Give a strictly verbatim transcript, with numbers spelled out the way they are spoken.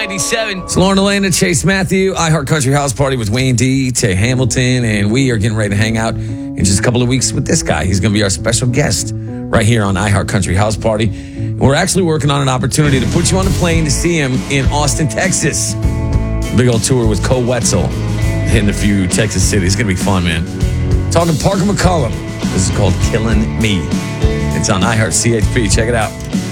ninety-seven. It's Lauren Elena, Chase Matthew, iHeart Country House Party with Wayne D, Tay Hamilton, and we are getting ready to hang out in just a couple of weeks with this guy. He's going to be our special guest right here on iHeart Country House Party. We're actually working on an opportunity to put you on the plane to see him in Austin, Texas. Big old tour with Cole Wetzel, hitting a few Texas cities. It's going to be fun, man. Talking to Parker McCollum. This is called Killing Me. It's on iHeart C H P. Check it out.